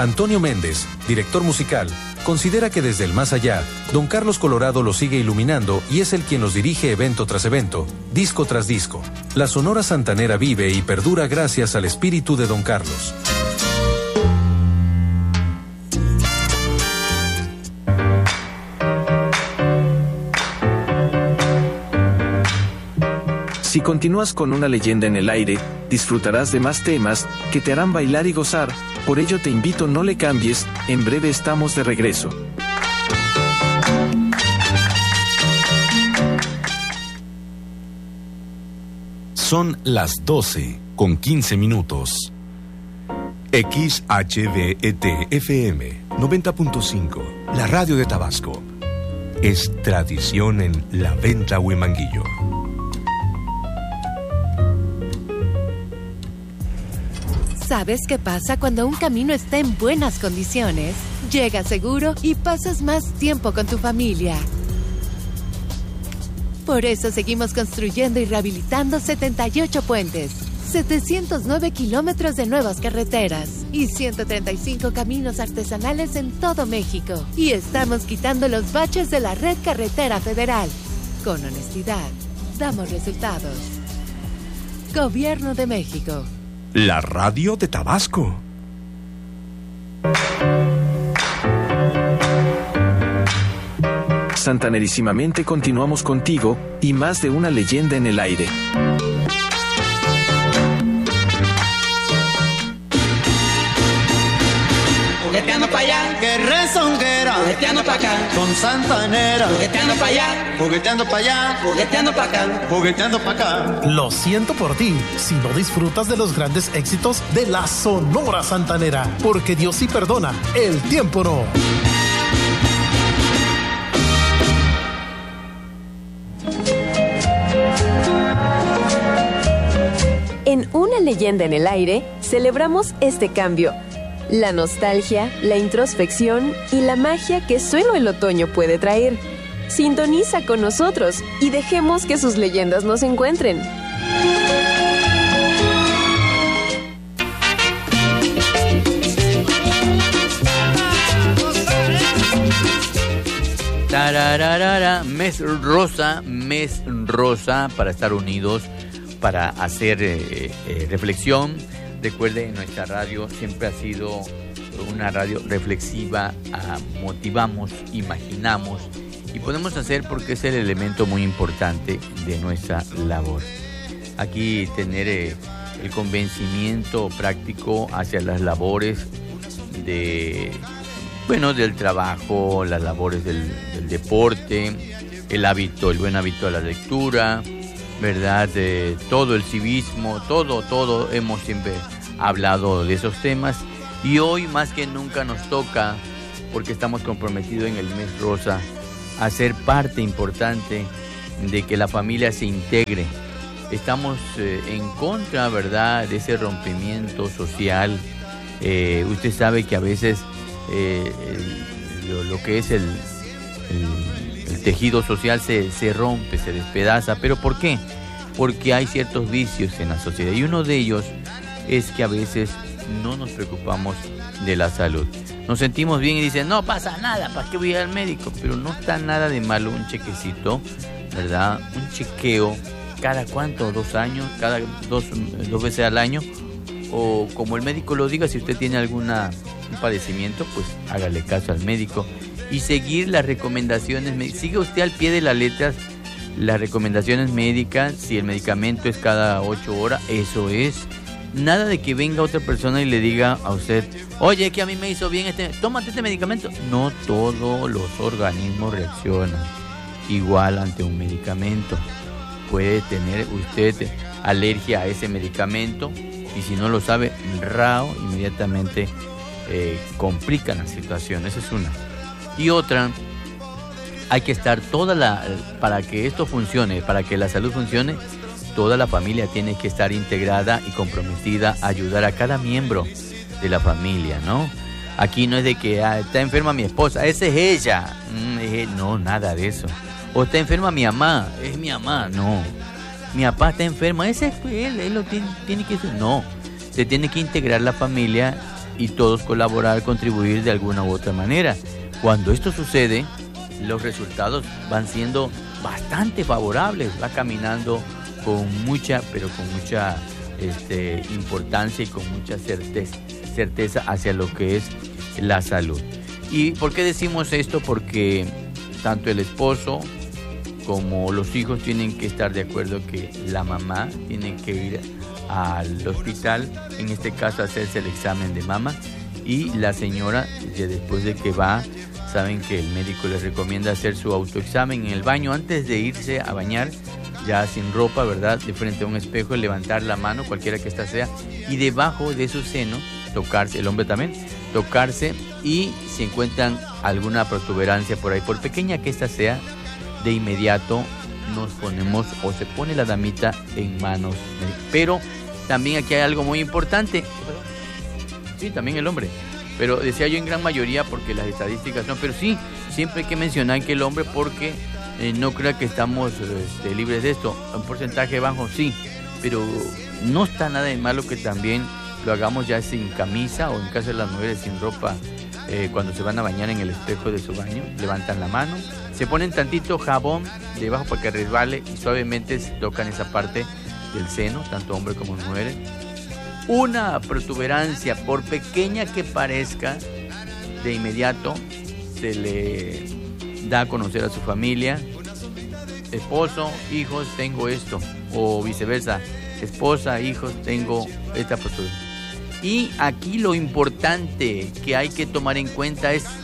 Antonio Méndez, director musical, considera que desde el más allá, Don Carlos Colorado lo sigue iluminando y es el quien los dirige evento tras evento, disco tras disco. La Sonora Santanera vive y perdura gracias al espíritu de Don Carlos. Si continúas con una leyenda en el aire, disfrutarás de más temas que te harán bailar y gozar. Por ello te invito, no le cambies, en breve estamos de regreso. Son las 12:15 minutos. XHVET-FM 90.5, la radio de Tabasco. Es tradición en La Venta Huimanguillo. ¿Sabes qué pasa cuando un camino está en buenas condiciones? Llegas seguro y pasas más tiempo con tu familia. Por eso seguimos construyendo y rehabilitando 78 puentes, 709 kilómetros de nuevas carreteras y 135 caminos artesanales en todo México. Y estamos quitando los baches de la red carretera federal. Con honestidad, damos resultados. Gobierno de México. La radio de Tabasco. Santanerísimamente continuamos contigo y más de una leyenda en el aire. Jugueteando pa' allá, que rezonguera. Jugueteando pa' acá, con Santanera. Jugueteando pa' allá, jugueteando pa' allá. Jugueteando pa' acá, jugueteando pa' acá. Lo siento por ti, si no disfrutas de los grandes éxitos de la Sonora Santanera, porque Dios sí perdona, el tiempo no. En Una leyenda en el aire, celebramos este cambio. La nostalgia, la introspección y la magia que solo el otoño puede traer. Sintoniza con nosotros y dejemos que sus leyendas nos encuentren. Tarararara, mes rosa para estar unidos, para hacer reflexión. Recuerden, nuestra radio siempre ha sido una radio reflexiva, motivamos, imaginamos y podemos hacer porque es el elemento muy importante de nuestra labor. Aquí tener el convencimiento práctico hacia las labores del trabajo, las labores del deporte, el buen hábito de la lectura, ¿verdad? Todo el civismo, todo hemos siempre hablado de esos temas y hoy más que nunca nos toca, porque estamos comprometidos en el mes rosa, a ser parte importante de que la familia se integre. Estamos en contra, ¿verdad?, de ese rompimiento social. Usted sabe que a veces lo que es el tejido social se rompe, se despedaza. ¿Pero por qué? Porque hay ciertos vicios en la sociedad y uno de ellos es que a veces no nos preocupamos de la salud. Nos sentimos bien y dicen, no pasa nada, ¿para qué voy al médico? Pero no está nada de malo un chequecito, ¿verdad? Un chequeo cada cuánto, 2 años, cada dos veces al año, o como el médico lo diga. Si usted tiene un padecimiento, pues hágale caso al médico y seguir las recomendaciones. Sigue usted al pie de la letra las recomendaciones médicas. Si el medicamento es cada 8 horas, eso es. Nada de que venga otra persona y le diga a usted, oye, que a mí me hizo bien tómate este medicamento. No todos los organismos reaccionan igual ante un medicamento. Puede tener usted alergia a ese medicamento y si no lo sabe, inmediatamente complican la situación. Esa es una. Y otra, hay que estar para que esto funcione, para que la salud funcione, toda la familia tiene que estar integrada y comprometida a ayudar a cada miembro de la familia, ¿no? Aquí no es de que está enferma mi esposa, esa es ella. No, nada de eso. O está enferma mi mamá, es mi mamá. No, mi papá está enfermo, ese es él lo tiene que hacer. No, se tiene que integrar la familia y todos colaborar, contribuir de alguna u otra manera. Cuando esto sucede, los resultados van siendo bastante favorables, va caminando con mucha importancia y con mucha certeza hacia lo que es la salud. ¿Y por qué decimos esto? Porque tanto el esposo como los hijos tienen que estar de acuerdo que la mamá tiene que ir al hospital, en este caso hacerse el examen de mama, y la señora, después de que va, saben que el médico les recomienda hacer su autoexamen en el baño antes de irse a bañar, ya sin ropa, ¿verdad? De frente a un espejo, levantar la mano, cualquiera que ésta sea, y debajo de su seno tocarse, el hombre también, tocarse, y si encuentran alguna protuberancia por ahí, por pequeña que ésta sea, de inmediato nos ponemos o se pone la damita en manos. Pero también aquí hay algo muy importante. Sí, también el hombre. Pero decía yo en gran mayoría porque las estadísticas no. Pero sí, siempre hay que mencionar que el hombre, porque no crea que estamos libres de esto. Un porcentaje bajo, sí. Pero no está nada de malo que también lo hagamos ya sin camisa, o en caso de las mujeres sin ropa, cuando se van a bañar en el espejo de su baño, levantan la mano, se ponen tantito jabón debajo para que resbale y suavemente se tocan esa parte del seno, tanto hombres como mujeres. Una protuberancia, por pequeña que parezca, de inmediato se le da a conocer a su familia: esposo, hijos, tengo esto, o viceversa, esposa, hijos, tengo esta protuberancia. Y aquí lo importante que hay que tomar en cuenta es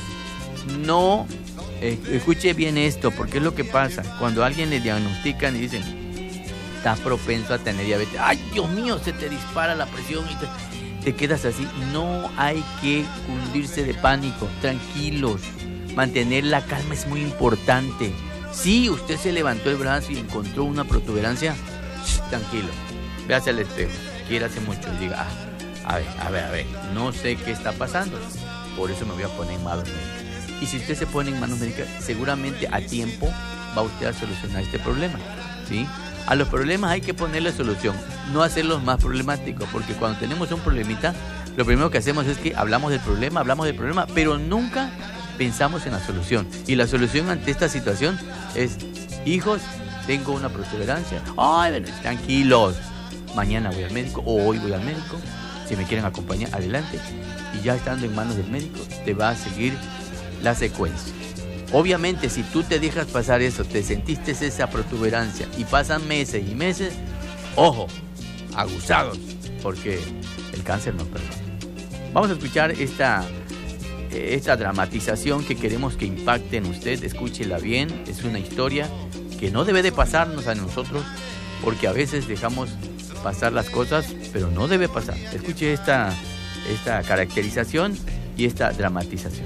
no, escuche bien esto, porque es lo que pasa cuando a alguien le diagnostican y dicen: estás propenso a tener diabetes. ¡Ay, Dios mío! Se te dispara la presión y te quedas así. No hay que cundirse de pánico. Tranquilos. Mantener la calma es muy importante. Si usted se levantó el brazo y encontró una protuberancia, tranquilo. Véase al espejo. Quiérase mucho y diga: a ver, no sé qué está pasando. Por eso me voy a poner en manos médicas. Y si usted se pone en manos médicas, seguramente a tiempo va usted a solucionar este problema, ¿sí? A los problemas hay que ponerle solución, no hacerlos más problemáticos, porque cuando tenemos un problemita, lo primero que hacemos es que hablamos del problema, pero nunca pensamos en la solución. Y la solución ante esta situación es: hijos, tengo una protuberancia. Ay, bueno, tranquilos, mañana voy al médico o hoy voy al médico. Si me quieren acompañar, adelante. Y ya estando en manos del médico, te va a seguir la secuencia. Obviamente, si tú te dejas pasar eso, te sentiste esa protuberancia y pasan meses y meses, ojo, aguzados, porque el cáncer no perdona. Vamos a escuchar esta dramatización que queremos que impacte en usted. Escúchela bien, es una historia que no debe de pasarnos a nosotros, porque a veces dejamos pasar las cosas, pero no debe pasar. Escuche esta caracterización y esta dramatización.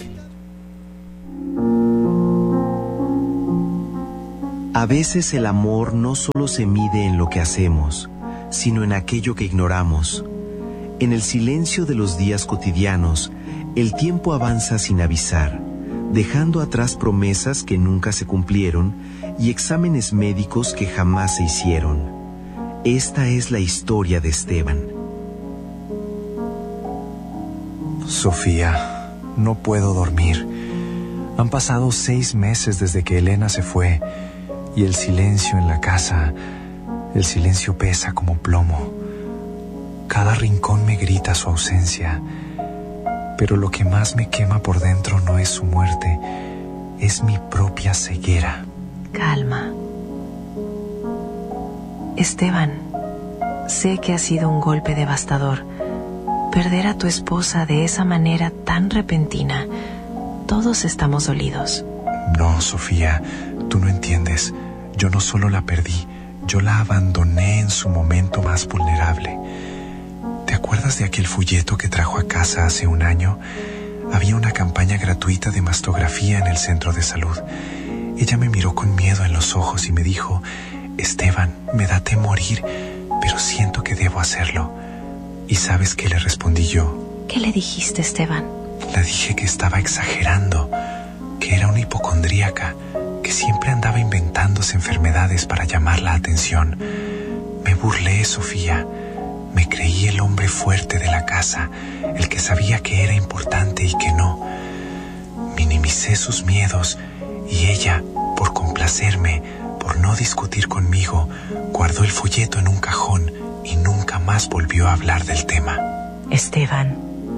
A veces el amor no solo se mide en lo que hacemos, sino en aquello que ignoramos. En el silencio de los días cotidianos, el tiempo avanza sin avisar, dejando atrás promesas que nunca se cumplieron y exámenes médicos que jamás se hicieron. Esta es la historia de Esteban. Sofía, no puedo dormir. Han pasado 6 meses desde que Elena se fue, y el silencio en la casa, el silencio pesa como plomo. Cada rincón me grita su ausencia, pero lo que más me quema por dentro no es su muerte, es mi propia ceguera. Calma. Esteban, sé que ha sido un golpe devastador. Perder a tu esposa de esa manera tan repentina. Todos estamos dolidos. No, Sofía, tú no entiendes. Yo no solo la perdí, yo la abandoné en su momento más vulnerable. ¿Te acuerdas de aquel folleto que trajo a casa hace un año? Había una campaña gratuita de mastografía en el centro de salud. Ella me miró con miedo en los ojos y me dijo: Esteban, me da temor morir, pero siento que debo hacerlo. ¿Y sabes qué le respondí yo? ¿Qué le dijiste, Esteban? Le dije que estaba exagerando, que era una hipocondríaca, que siempre andaba inventándose enfermedades para llamar la atención. Me burlé, Sofía. Me creí el hombre fuerte de la casa, porque sabía que era importante y que no. Minimicé sus miedos y ella, por complacerme, por no discutir conmigo, guardó el folleto en un cajón y nunca más volvió a hablar del tema. Esteban,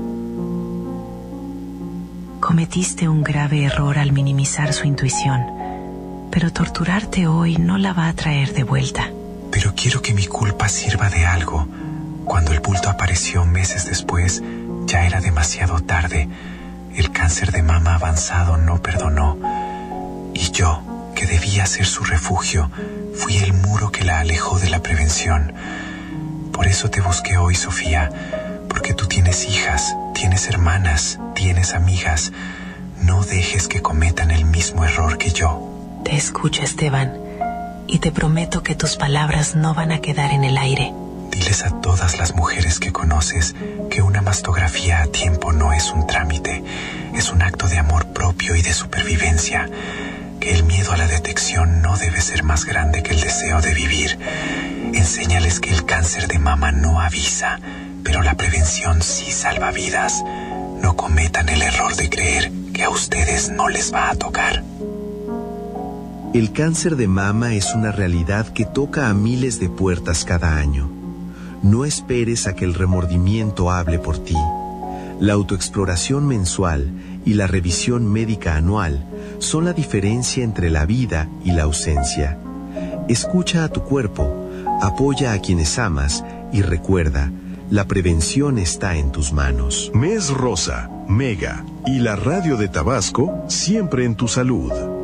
cometiste un grave error al minimizar su intuición, pero torturarte hoy no la va a traer de vuelta. Pero quiero que mi culpa sirva de algo. Cuando el bulto apareció meses después, ya era demasiado tarde. El cáncer de mama avanzado no perdonó. Y yo, que debía ser su refugio, fui el muro que la alejó de la prevención. Por eso te busqué hoy, Sofía, porque tú tienes hijas, tienes hermanas, tienes amigas. No dejes que cometan el mismo error que yo. Te escucho, Esteban, y te prometo que tus palabras no van a quedar en el aire. Diles a todas las mujeres que conoces que una mastografía a tiempo no es un trámite, es un acto de amor propio y de supervivencia, que el miedo a la detección no debe ser más grande que el deseo de vivir. Enséñales que el cáncer de mama no avisa, pero la prevención sí salva vidas. No cometan el error de creer que a ustedes no les va a tocar. El cáncer de mama es una realidad que toca a miles de puertas cada año. No esperes a que el remordimiento hable por ti. La autoexploración mensual y la revisión médica anual son la diferencia entre la vida y la ausencia. Escucha a tu cuerpo, apoya a quienes amas y recuerda, la prevención está en tus manos. Mes Rosa, Mega y la Radio de Tabasco, siempre en tu salud.